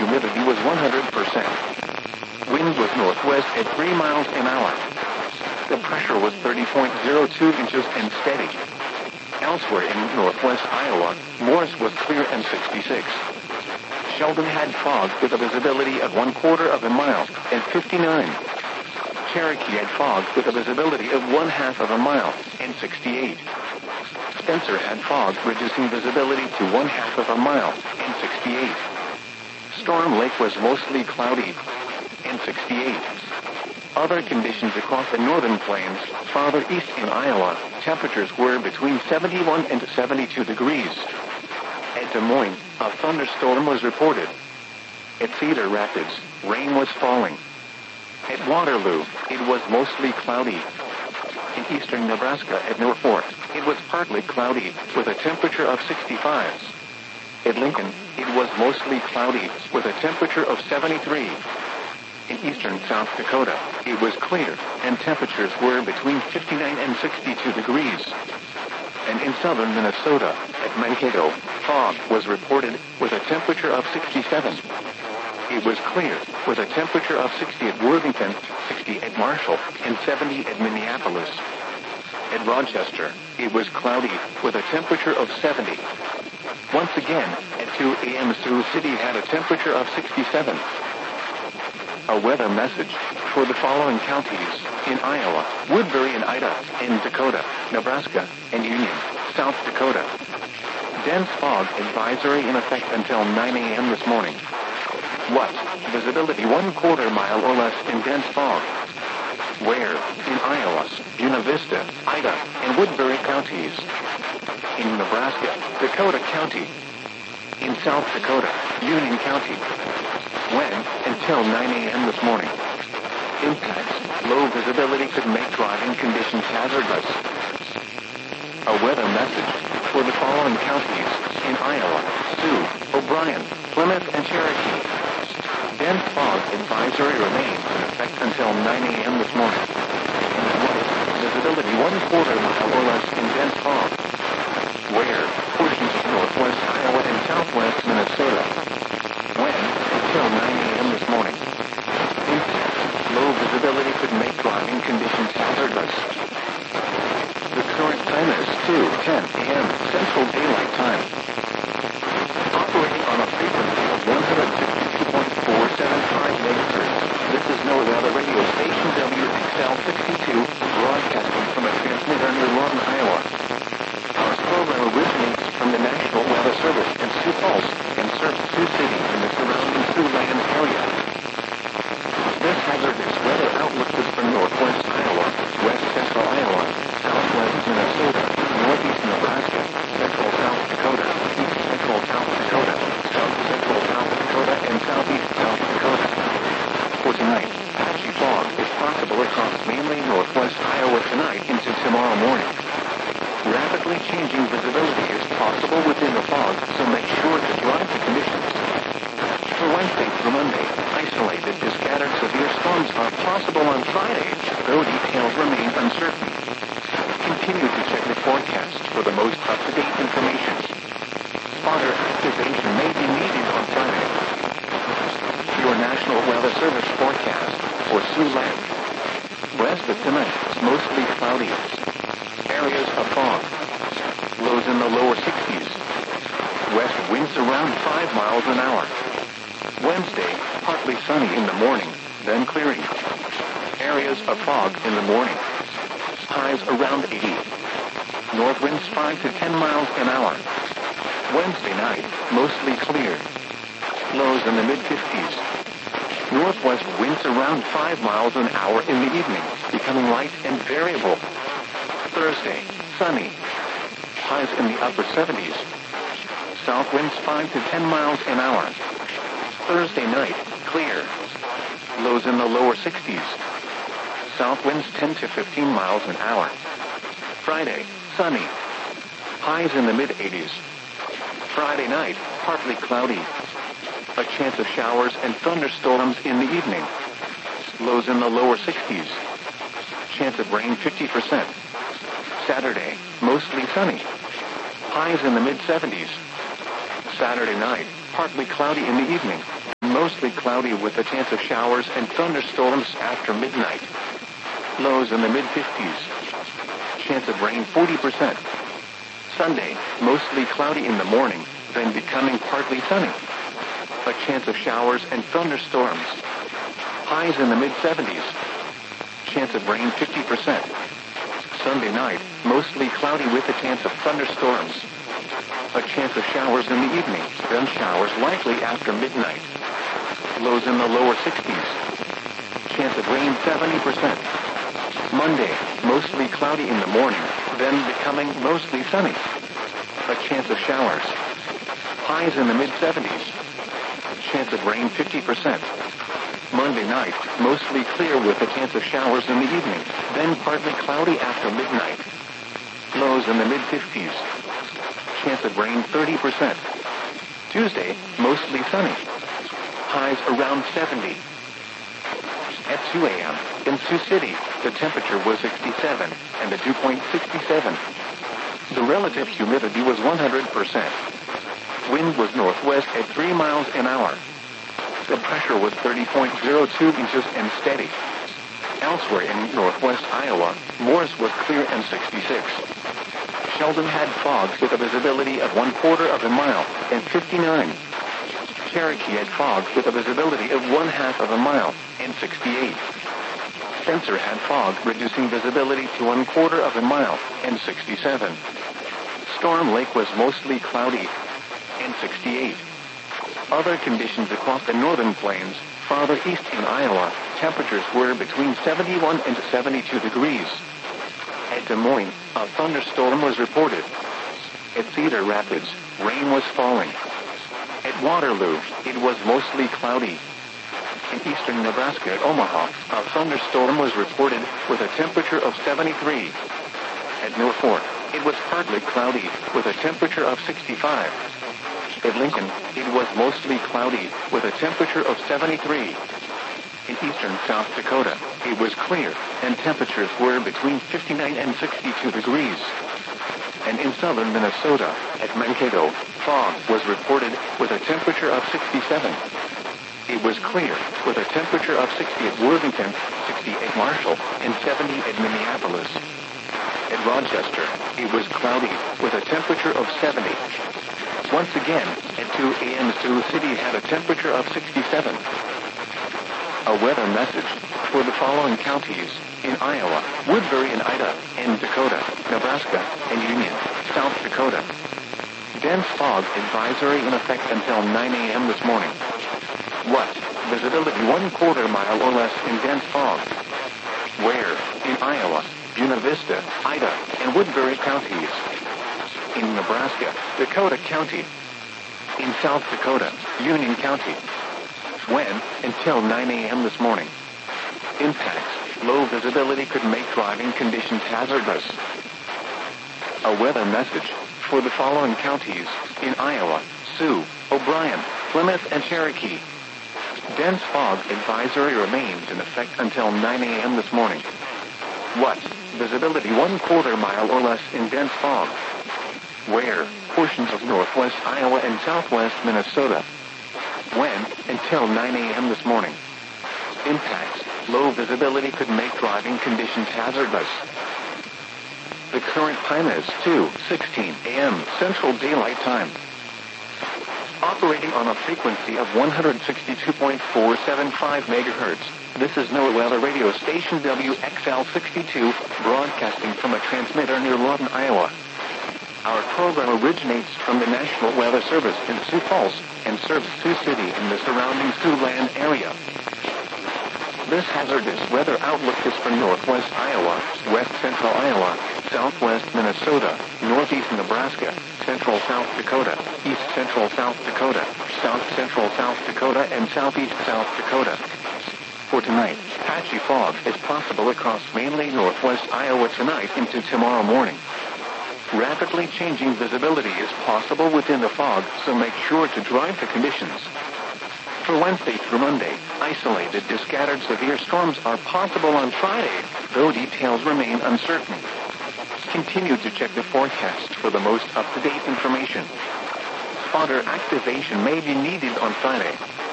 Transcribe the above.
humidity was 100%. Wind was northwest at 3 miles an hour. The pressure was 30.02 inches and steady. Elsewhere in northwest Iowa, Morris was clear and 66. Sheldon had fog with a visibility of 1/4 of a mile and 59. Cherokee had fog with a visibility of 1/2 of a mile and 68. Spencer had fog reducing visibility to 1/2 of a mile and 68. Storm Lake was mostly cloudy and 68. Other conditions across the northern plains, farther east in Iowa, temperatures were between 71 and 72 degrees. At Des Moines, a thunderstorm was reported. At Cedar Rapids, rain was falling. At Waterloo, it was mostly cloudy. In eastern Nebraska at Norfolk, it was partly cloudy, with a temperature of 65. At Lincoln, it was mostly cloudy, with a temperature of 73. In eastern South Dakota, it was clear, and temperatures were between 59 and 62 degrees. And in southern Minnesota, at Mankato, fog was reported, with a temperature of 67. It was clear, with a temperature of 60 at Worthington, 60 at Marshall, and 70 at Minneapolis. At Rochester, it was cloudy, with a temperature of 70. Once again, at 2 a.m. Sioux City had a temperature of 67. A weather message for the following counties in Iowa: Woodbury and Ida, in Dakota, Nebraska, and Union, South Dakota. Dense fog advisory in effect until 9 a.m. this morning. What? Visibility 1/4 mile or less in dense fog. Where? In Iowa, Buena Vista, Ida, and Woodbury counties. In Nebraska, Dakota County. In South Dakota, Union County. When? Until 9 a.m. this morning. Impacts: low visibility could make driving conditions hazardous. A weather message for the following counties in Iowa: Sioux, O'Brien, Plymouth, and Cherokee. Dense fog advisory remains in effect until 9 a.m. this morning. What? Visibility 1/4 mile or less in dense fog. Where? Portions of northwest Iowa and southwest Minnesota. When? Until 9 a.m. this morning. Impact: low visibility could make driving conditions hazardous. The current time is 2:10 a.m. Central Daylight Time. Operating on a frequency of 162.475 megahertz. This is No Weather Radio Station WXL62, broadcasting from a transmitter near Lawton, Iowa. Our program originates from the National Weather Service in Sioux Falls and serves Sioux City and the surrounding Siouxland area. This hazardous weather outlook is for northwest Iowa, west central Iowa, southwest Minnesota, northeast Nebraska, central South Dakota, east central South Dakota, south central South Dakota, and southeast South Dakota. For tonight, patchy fog is possible across mainly northwest Iowa tonight into tomorrow morning. Rapidly changing visibility is possible within the fog, so make sure to drive the conditions. For Wednesday through Monday, isolated to scattered severe storms are possible on Friday, though details remain uncertain. Continue to check the forecast for the most up-to-date information. Spotter activation may be needed on Friday. Your National Weather Service forecast for Siouxland. West of tonight, mostly cloudy. Areas of fog. Lows in the lower 60s. West winds around 5 miles an hour. Wednesday, partly sunny in the morning, then clearing. Areas of fog in the morning. Highs around 80. North winds 5 to 10 miles an hour. Wednesday night, mostly clear. Lows in the mid-50s. Northwest winds around 5 miles an hour in the evening, becoming light and variable. Thursday, sunny. Highs in the upper 70s. South winds 5 to 10 miles an hour. Thursday night, clear. Lows in the lower 60s. South winds 10 to 15 miles an hour. Friday, sunny. Highs in the mid-80s. Friday night, partly cloudy. A chance of showers and thunderstorms in the evening. Lows in the lower 60s. Chance of rain 50%. Saturday, mostly sunny. Highs in the mid-70s. Saturday night, partly cloudy in the evening. Most mostly cloudy with a chance of showers and thunderstorms after midnight. Lows in the mid-50s. Chance of rain 40%. Sunday, mostly cloudy in the morning, then becoming partly sunny. A chance of showers and thunderstorms. Highs in the mid-70s. Chance of rain 50%. Sunday night, mostly cloudy with a chance of thunderstorms. A chance of showers in the evening, then showers likely after midnight. Lows in the lower 60s. Chance of rain 70%. Monday, mostly cloudy in the morning, then becoming mostly sunny. A chance of showers. Highs in the mid-70s. Chance of rain 50%. Monday night, mostly clear with a chance of showers in the evening, then partly cloudy after midnight. Lows in the mid-50s. Chance of rain 30%. Tuesday, mostly sunny. Highs around 70. At 2 a.m., in Sioux City, the temperature was 67, and the dew point 67. The relative humidity was 100%. Wind was northwest at 3 miles an hour. The pressure was 30.02 inches and steady. Elsewhere in northwest Iowa, Morris was clear and 66. Sheldon had fog with a visibility of 1/4 of a mile and 59. Cherokee had fog with a visibility of 1/2 of a mile and 68. Spencer had fog reducing visibility to 1/4 of a mile and 67. Storm Lake was mostly cloudy and 68. Other conditions across the northern plains, farther east in Iowa, temperatures were between 71 and 72 degrees. At Des Moines, a thunderstorm was reported. At Cedar Rapids, rain was falling. At Waterloo, it was mostly cloudy. In eastern Nebraska at Omaha, a thunderstorm was reported with a temperature of 73. At Norfolk, it was partly cloudy with a temperature of 65. At Lincoln, it was mostly cloudy with a temperature of 73. In eastern South Dakota, it was clear, and temperatures were between 59 and 62 degrees. And in southern Minnesota, at Mankato, fog was reported with a temperature of 67. It was clear, with a temperature of 60 at Worthington, 60 at Marshall, and 70 at Minneapolis. At Rochester, it was cloudy, with a temperature of 70. Once again, at 2 a.m. Sioux City had a temperature of 67. A weather message for the following counties in Iowa, Woodbury and Ida, and Dakota, Nebraska, and Union, South Dakota. Dense fog advisory in effect until 9 a.m. this morning. What? Visibility 1/4 mile or less in dense fog. Where? In Iowa, Buena Vista, Ida, and Woodbury counties. In Nebraska, Dakota County. In South Dakota, Union County. When? Until 9 a.m. this morning. Impacts. Low visibility could make driving conditions hazardous. A weather message for the following counties in Iowa, Sioux, O'Brien, Plymouth, and Cherokee. Dense fog advisory remains in effect until 9 a.m. this morning. What? Visibility 1/4 mile or less in dense fog. Where? Portions of northwest Iowa and southwest Minnesota. When? Until 9 a.m. this morning. Impacts. Low visibility could make driving conditions hazardous. The current time is 2:16 a.m. Central Daylight Time. Operating on a frequency of 162.475 megahertz, this is NOAA Weather Radio Station WXL62, broadcasting from a transmitter near Lawton, Iowa. Our program originates from the National Weather Service in Sioux Falls and serves Sioux City and the surrounding Siouxland area. This hazardous weather outlook is for northwest Iowa, west central Iowa, southwest Minnesota, northeast Nebraska, central South Dakota, east central South Dakota, south central South Dakota, and southeast South Dakota. For tonight, patchy fog is possible across mainly northwest Iowa tonight into tomorrow morning. Rapidly changing visibility is possible within the fog, so make sure to drive the conditions. For Wednesday through Monday, isolated to scattered severe storms are possible on Friday, though details remain uncertain. Continue to check the forecast for the most up-to-date information. Spotter activation may be needed on Friday.